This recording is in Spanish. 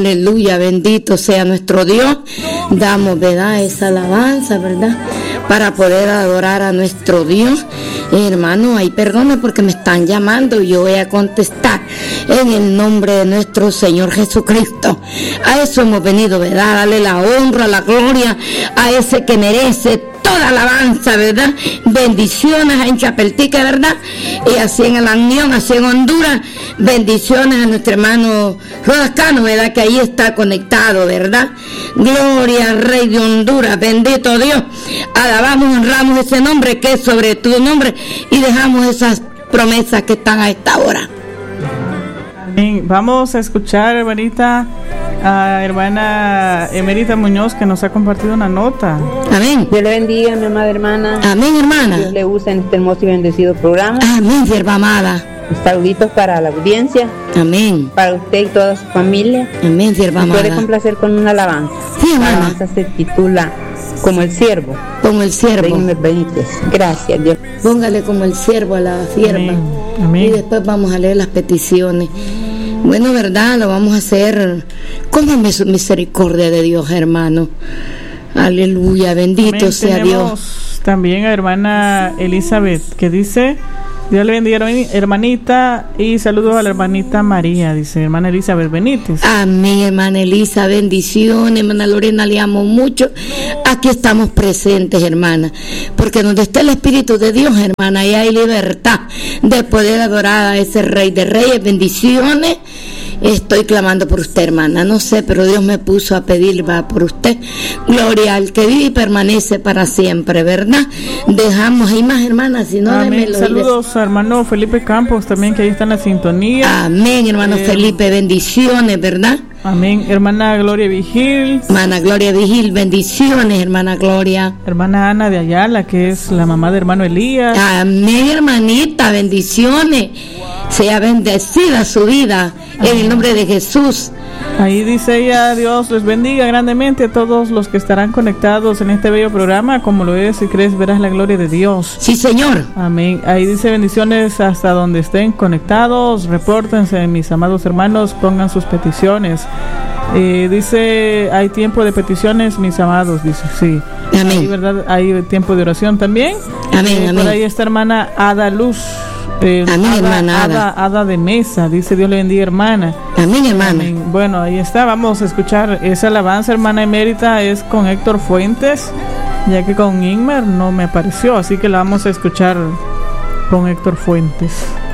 Aleluya, bendito sea nuestro Dios. Damos, ¿verdad?, esa alabanza, ¿verdad?, para poder adorar a nuestro Dios. Hermano, ahí perdone porque me están llamando y yo voy a contestar en el nombre de nuestro Señor Jesucristo. A eso hemos venido, ¿verdad?, darle la honra, la gloria a ese que merece toda alabanza, ¿verdad? Bendiciones en Chapeltica, ¿verdad? Y así en la Unión, así en Honduras. Bendiciones a nuestro hermano Rodascano, ¿verdad?, que ahí está conectado, ¿verdad? Gloria al Rey de Honduras, bendito Dios. Alabamos, honramos ese nombre que es sobre tu nombre y dejamos esas promesas que están a esta hora. Amén. Vamos a escuchar, hermanita, a hermana Emerita Muñoz, que nos ha compartido una nota. Amén. Dios le bendiga, mi amada hermana. Amén, hermana. Dios le use en este hermoso y bendecido programa. Amén, sierva amada. Saluditos para la audiencia. Amén. Para usted y toda su familia. Amén, sierva amada. Puede complacer con una alabanza. Sí, hermana. La alabanza se titula Como el Siervo. Como el siervo. Reiner Benítez. Gracias, Dios. Póngale como el siervo a la sierva. Amén. Amén. Y después vamos a leer las peticiones. Bueno, verdad, lo vamos a hacer con la misericordia de Dios, hermano. Aleluya, bendito Amén. sea Tenemos Dios. también a hermana Elizabeth, que dice: Dios le bendiga, hermanita, y saludos a la hermanita María, dice hermana Elizabeth Benítez. Amén, hermana Elisa, bendiciones, hermana Lorena, le amo mucho. Aquí estamos presentes, hermana, porque donde está el Espíritu de Dios, hermana, ahí hay libertad de poder adorar a ese Rey de Reyes. Bendiciones. Estoy clamando por usted, hermana, no sé, pero Dios me puso a pedir, va, por usted. Gloria al que vive y permanece para siempre, ¿verdad? Dejamos ahí más, hermana, si no, amén. Saludos a hermano Felipe Campos también, que ahí está en la sintonía. Amén, hermano Felipe, bendiciones, ¿verdad? Amén. Hermana Gloria Vigil. Hermana Gloria Vigil, bendiciones, hermana Gloria. Hermana Ana de Ayala, que es la mamá de hermano Elías. Amén, hermanita, bendiciones. Sea bendecida su vida. Amén. En el nombre de Jesús. Ahí dice ella: Dios les bendiga grandemente a todos los que estarán conectados en este bello programa. Como lo es, si crees, verás la gloria de Dios. Sí, Señor. Amén. Ahí dice: bendiciones hasta donde estén conectados. Repórtense, mis amados hermanos, pongan sus peticiones. Dice: hay tiempo de peticiones, mis amados. Dice, sí. Amén. Ahí, ¿verdad? Hay tiempo de oración también. Amén, amén. Por ahí está hermana Ada Luz. Amén, hermana Ada de Mesa, dice: Dios le bendiga, hermana. Amén, hermana. Amén. Bueno, ahí está, vamos a escuchar esa alabanza, hermana Emérita, es con Héctor Fuentes, ya que con Inmer no me apareció, así que la vamos a escuchar con Héctor Fuentes.